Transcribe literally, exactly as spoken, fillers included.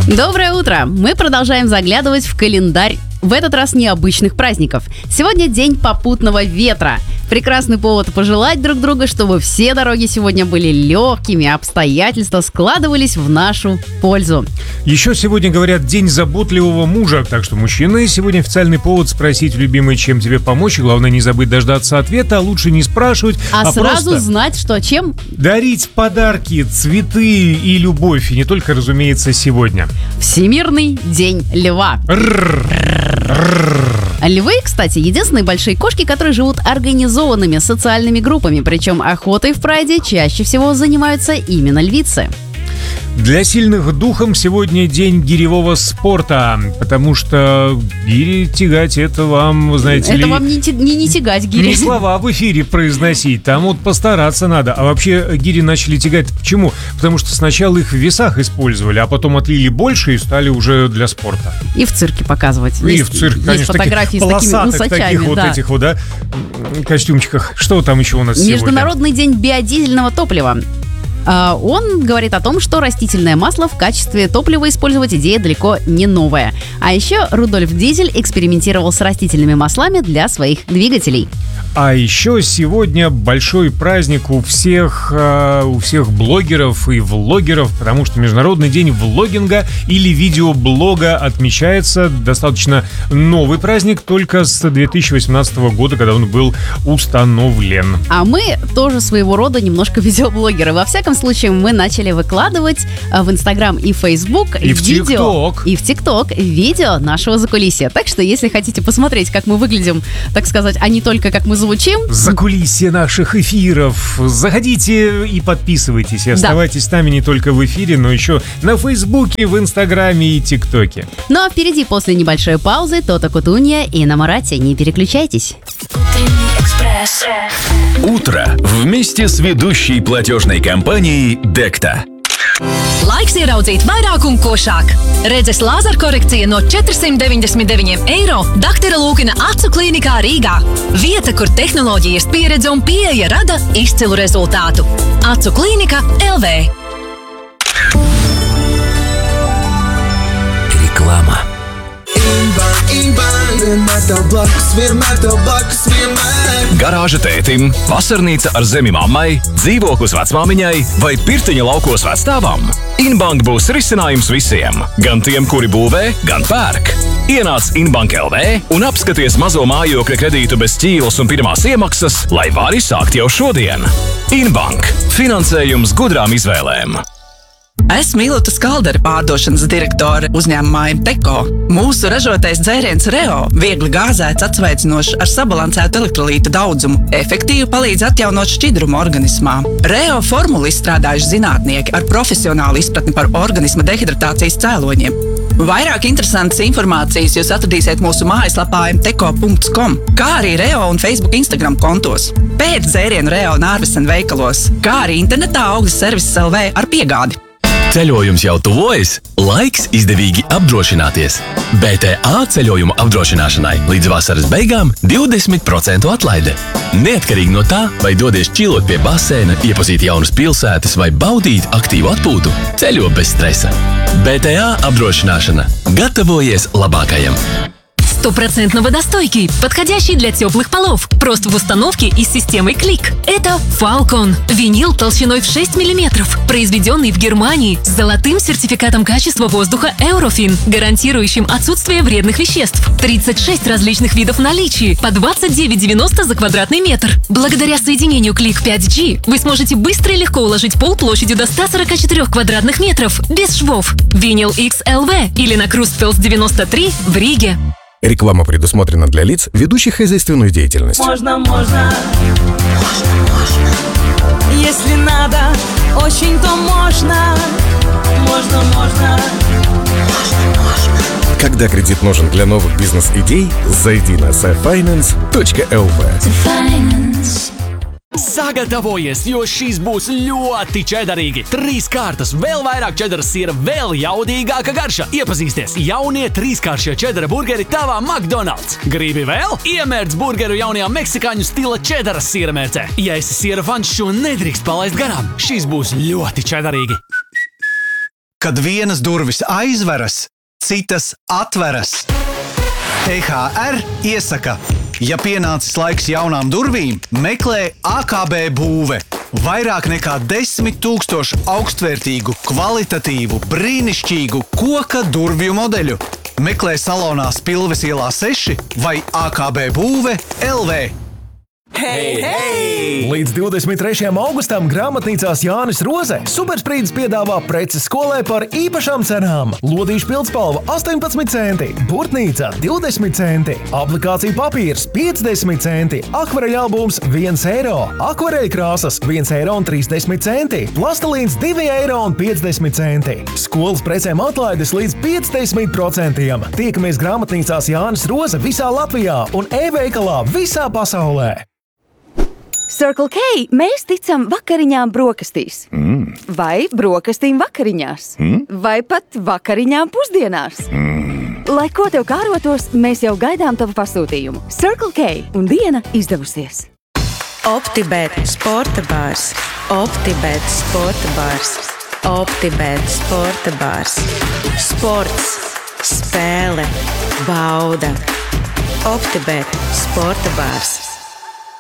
Доброе утро! Мы продолжаем заглядывать в календарь. В этот раз необычных праздников. Сегодня день попутного ветра. Прекрасный повод пожелать друг другу, чтобы все дороги сегодня были легкими, обстоятельства складывались в нашу пользу. Еще сегодня, говорят, день заботливого мужа, так что, мужчины, сегодня официальный повод спросить любимый, чем тебе помочь, и главное не забыть дождаться ответа, а лучше не спрашивать, а, а сразу просто знать, что чем. Дарить подарки, цветы и любовь, и не только, разумеется, сегодня. Всемирный день льва. Львы, кстати, единственные большие кошки, которые живут организованными социальными группами, причем охотой в прайде чаще всего занимаются именно львицы. Для сильных духом сегодня день гиревого спорта, потому что гири тягать — это вам, вы знаете это ли... Это вам не, не, не тягать гири. Не слова в эфире произносить, там вот постараться надо. А вообще гири начали тягать почему? Потому что сначала их в весах использовали, а потом отлили больше и стали уже для спорта. И в цирке показывать. И есть, в цирке, есть конечно, фотографии с такими усачами. таких да. вот этих вот, да, костюмчиках. Что там еще у нас сегодня? Международный день биодизельного топлива. Он говорит о том, что растительное масло в качестве топлива использовать идея далеко не новая. А еще Рудольф Дизель экспериментировал с растительными маслами для своих двигателей. А еще сегодня большой праздник у всех, у всех блогеров и влогеров, потому что Международный день влогинга или видеоблога отмечается. Достаточно новый праздник, только с две тысячи восемнадцатого года, когда он был установлен. А мы тоже своего рода немножко видеоблогеры. Во всяком случае, мы начали выкладывать в Инстаграм и Фейсбук и видео, в ТикТок. и в ТикТок видео нашего закулисья. Так что, если хотите посмотреть, как мы выглядим, так сказать, а не только как мы звучим, закулисье наших эфиров, заходите и подписывайтесь, и оставайтесь да. с нами не только в эфире, но еще на Фейсбуке, в Инстаграме и ТикТоке. Ну а впереди после небольшой паузы Тота Кутунья и на Марате. Не переключайтесь. Утро вместе с ведущей платежной компанией Dekta. Laiks ieraudzīt vairāk un košāk. Redzes lāzerkorekcija no četri deviņdesmit deviņi eiro Daktara Lūkina acu klīnikā Rīgā. Vieta, kur tehnoloģijas pieredze un pieeja rada izcilu rezultātu. Acu klīnika L V. Реклама. Garāža tētim, vasarnīca ar zemi mammai, dzīvoklis vecmāmiņai vai pirtiņa laukos vecstāvam. Inbank būs risinājums visiem, gan tiem, kuri būvē, gan pērk. Ienāc Inbank L V un apskaties mazo mājokļa kredītu bez ķīlas un pirmās iemaksas, lai vari sākt jau šodien. Inbank – finansējums gudrām izvēlēm. Esmu Ilota Skaldere, pārdošanas direktore uzņēmumā Imteko. Mūsu ražotais dzēriens Reo viegli gāzēts, atsveicinošs ar sabalansētu elektrolītu daudzumu, efektīvi palīdz atjaunot šķidrumu organismā. Reo formulu izstrādājuši zinātnieki ar profesionālu izpratni par organisma dehidratācijas cēloņiem. Vairāk interesantas informācijas jūs atradīsiet mūsu mājaslapā imteko punkts com, kā arī Reo un Facebook Instagram kontos. Pēc dzērienu Reo un Ārvesen veikalos, kā arī internetā Augļas servises L V ar piegādi. Ceļojums jau tuvojas, laiks izdevīgi apdrošināties. B T A ceļojumu apdrošināšanai līdz vasaras beigām divdesmit procentu atlaide. Neatkarīgi no tā, vai dodies čilot pie basēna, iepazīt jaunas pilsētas vai baudīt aktīvu atpūtu, ceļo bez stresa. B T A апдроšināšana. Gatavojies labākajam. Стопроцентно водостойкий, подходящий для теплых полов. Просто в установке и с системой Клик. Это Falcon. Винил толщиной в шесть миллиметров. Произведенный в Германии с золотым сертификатом качества воздуха Eurofin, гарантирующим отсутствие вредных веществ. тридцать шесть различных видов наличия по двадцать девять девяносто за квадратный метр. Благодаря соединению Клик пять джи вы сможете быстро и легко уложить пол площадью до ста сорока четырёх квадратных метров без швов. Винил X L V или на Крустфелс девяносто три в Риге. Реклама предусмотрена для лиц, ведущих хозяйственную деятельность. Можно, можно, можно, можно. Если надо, очень, то можно. Можно, можно, можно, можно. Когда кредит нужен для новых бизнес-идей, зайди на sfinance точка эл ви. Sagatavojies, jo šīs būs ļoti čedarīgi. Trīs kārtas, vēl vairāk čedaras sīra, vēl jaudīgāka garša. Iepazīsties, jaunie trīskāršie čedara burgeri tavā McDonald's. Gribi vēl? Iemērc burgeru jaunajā meksikāņu stila čedaras sīra mērcē. Ja esi sīra fans, šo nedrīkst palaist garām. Šīs būs ļoti čedarīgi. Kad vienas durvis aizveras, citas atveras. E H R iesaka, ja pienācis laiks jaunām durvīm, meklē A K B būve. Vairāk nekā desmit tūkstošu augstvērtīgu, kvalitatīvu, brīnišķīgu koka durvju modeļu. Meklē salonā Spilves ielā seši vai A K B būve L V. Hei, hei! Līdz divdesmit trešajam augustam grāmatnīcās Jānis Roze Supersprīdis piedāvā preces skolai par īpašām cenām. Lodīšu pildspalva astoņpadsmit centi, burtnīca divdesmit centi, aplikācija papīrs piecdesmit centi, akvareļa albums viens eiro, akvareļa krāsas viens eiro un trīsdesmit centi, plastelīns divi eiro un piecdesmit centi. Skolas precēm atlaides līdz piecdesmit procentiem. Tiekamies grāmatnīcās Jānis Roze visā Latvijā un e-veikalā visā pasaulē. Circle K mēs ticam vakariņām brokastīs. Mm. Vai brokastīm vakariņās. Mm. Vai pat vakariņām pusdienās. Mm. Lai ko tev kārotos, mēs jau gaidām tavu pasūtījumu. Circle K un diena izdevusies. OptiBet sporta bārs. OptiBet sporta bārs. OptiBet sporta bārs. Sports, spēle, bauda. OptiBet sporta bārs.